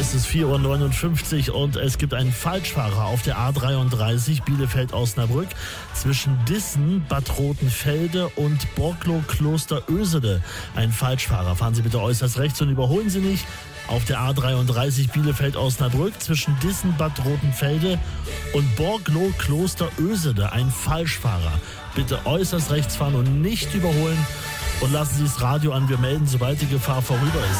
Es ist 4:59 Uhr und es gibt einen Falschfahrer auf der A33 Bielefeld-Osnabrück zwischen Dissen, Bad Rotenfelde und Borglo-Kloster-Oesede. Ein Falschfahrer. Fahren Sie bitte äußerst rechts und überholen Sie nicht. Auf der A33 Bielefeld-Osnabrück zwischen Dissen, Bad Rotenfelde und Borglo-Kloster-Oesede. Ein Falschfahrer. Bitte äußerst rechts fahren und nicht überholen. Und lassen Sie das Radio an. Wir melden, sobald die Gefahr vorüber ist.